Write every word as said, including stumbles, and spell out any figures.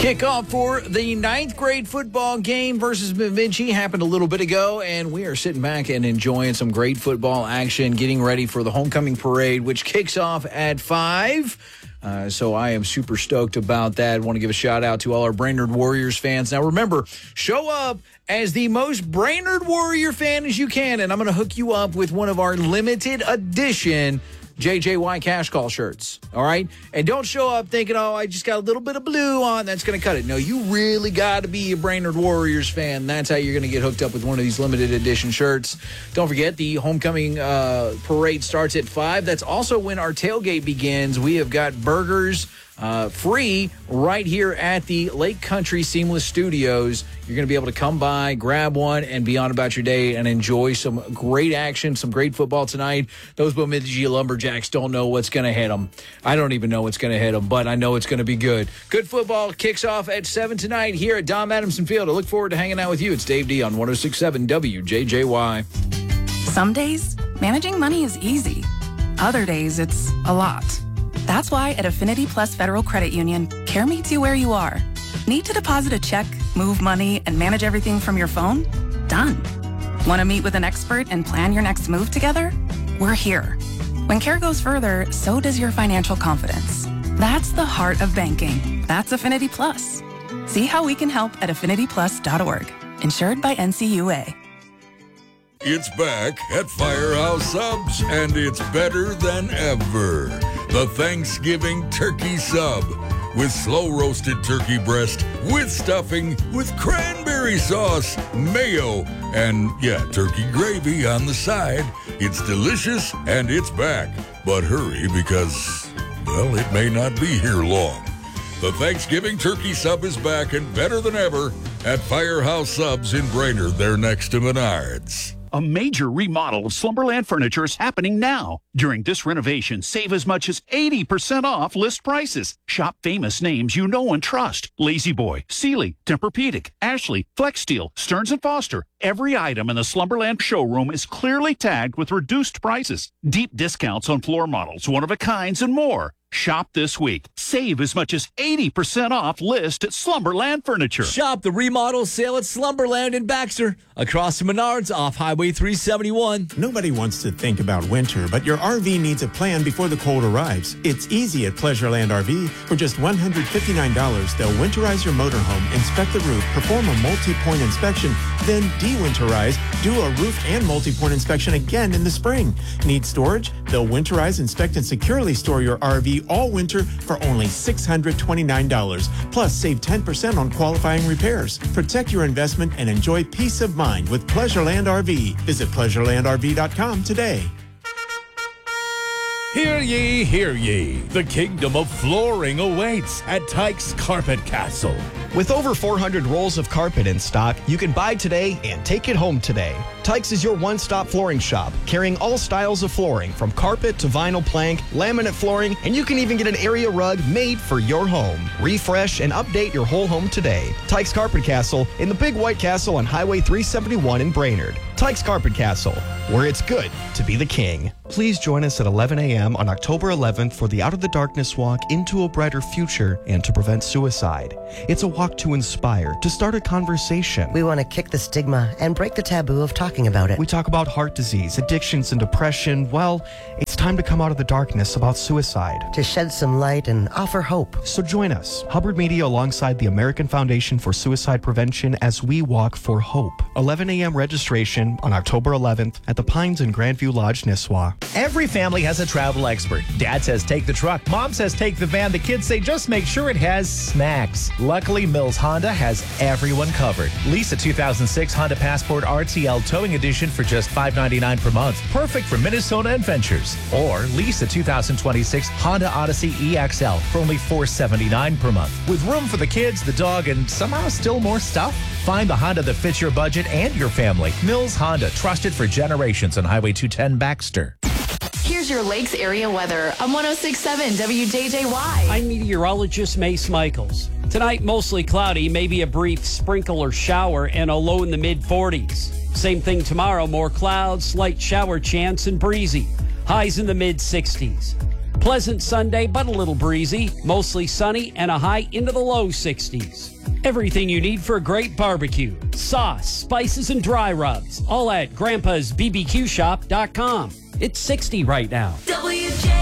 Kickoff for the ninth grade football game versus Vinci happened a little bit ago, and we are sitting back and enjoying some great football action, getting ready for the homecoming parade, which kicks off at five. Uh, so I am super stoked about that. Want to give a shout out to all our Brainerd Warriors fans. Now remember, show up as the most Brainerd Warrior fan as you can, and I'm going to hook you up with one of our limited edition J J Y Cash Call shirts, all right? And don't show up thinking, oh, I just got a little bit of blue on. That's going to cut it. No, you really got to be a Brainerd Warriors fan. That's how you're going to get hooked up with one of these limited edition shirts. Don't forget, the homecoming uh, parade starts at five. That's also when our tailgate begins. We have got burgers uh, free right here at the Lake Country Seamless Studios. You're going to be able to come by, grab one, and be on about your day and enjoy some great action, some great football tonight. Those Bemidji Lumberjacks don't know what's going to hit them. I don't even know what's going to hit them, but I know it's going to be good. Good football kicks off at seven tonight here at Dom Adamson Field. I look forward to hanging out with you. It's Dave D on one oh six point seven W J J Y. Some days, managing money is easy. Other days, it's a lot. That's why at Affinity Plus Federal Credit Union, care meets you where you are. Need to deposit a check, move money, and manage everything from your phone? Done. Want to meet with an expert and plan your next move together? We're here. When care goes further, so does your financial confidence. That's the heart of banking. That's Affinity Plus. See how we can help at affinity plus dot org. Insured by N C U A. It's back at Firehouse Subs, and it's better than ever. The Thanksgiving Turkey Sub. With slow-roasted turkey breast, with stuffing, with cranberry sauce, mayo, and, yeah, turkey gravy on the side. It's delicious, and it's back. But hurry, because, well, it may not be here long. The Thanksgiving Turkey Sub is back and better than ever at Firehouse Subs in Brainerd. They're next to Menards. A major remodel of Slumberland Furniture is happening now. During this renovation, save as much as eighty percent off list prices. Shop famous names you know and trust. Lazy Boy, Sealy, Tempur-Pedic, Ashley, Flexsteel, Stearns and Foster. Every item in the Slumberland showroom is clearly tagged with reduced prices. Deep discounts on floor models, one-of-a-kinds, and more. Shop this week. Save as much as eighty percent off list at Slumberland Furniture. Shop the remodel sale at Slumberland in Baxter. Across the Menards off Highway three seventy-one. Nobody wants to think about winter, but your R V needs a plan before the cold arrives. It's easy at Pleasureland R V. For just one hundred fifty-nine dollars, they'll winterize your motorhome, inspect the roof, perform a multi-point inspection, then de-winterize, do a roof and multi-point inspection again in the spring. Need storage? They'll winterize, inspect, and securely store your R V all winter for only six hundred twenty-nine dollars. Plus, save ten percent on qualifying repairs. Protect your investment and enjoy peace of mind with Pleasureland R V. Visit pleasureland r v dot com today. Hear ye, hear ye. The kingdom of flooring awaits at Tykes Carpet Castle. With over four hundred rolls of carpet in stock, you can buy today and take it home today. Tykes is your one-stop flooring shop, carrying all styles of flooring, from carpet to vinyl plank, laminate flooring, and you can even get an area rug made for your home. Refresh and update your whole home today. Tykes Carpet Castle in the Big White Castle on Highway three seventy-one in Brainerd. Tykes Carpet Castle, where it's good to be the king. Please join us at eleven a.m. on October eleventh for the Out of the Darkness Walk into a Brighter Future and to prevent suicide. It's a walk to inspire, to start a conversation. We want to kick the stigma and break the taboo of talking about it. We talk about heart disease, addictions, and depression. Well, it's time to come out of the darkness about suicide. To shed some light and offer hope. So join us, Hubbard Media alongside the American Foundation for Suicide Prevention as we walk for hope. eleven a.m. registration on October eleventh at the Pines in Grandview Lodge, Nisswa. Every family has a travel expert. Dad says take the truck. Mom says take the van. The kids say just make sure it has snacks. Luckily, Mills Honda has everyone covered. Lease a two thousand six Honda Passport R T L Towing Edition for just five ninety-nine per month. Perfect for Minnesota adventures. Or lease a two thousand twenty-six Honda Odyssey E X L for only four ninety-nine per month. With room for the kids, the dog, and somehow still more stuff. Find the Honda that fits your budget and your family. Mills Honda, trusted for generations on Highway two ten Baxter. Here's your Lakes area weather on one oh six point seven W J J Y. I'm meteorologist Mace Michaels. Tonight, mostly cloudy, maybe a brief sprinkle or shower, and a low in the mid forties. Same thing tomorrow, more clouds, slight shower chance, and breezy. Highs in the mid sixties. Pleasant Sunday, but a little breezy. Mostly sunny and a high into the low sixties. Everything you need for a great barbecue. Sauce, spices, and dry rubs. All at grandpas b b q shop dot com. It's sixty right now. W J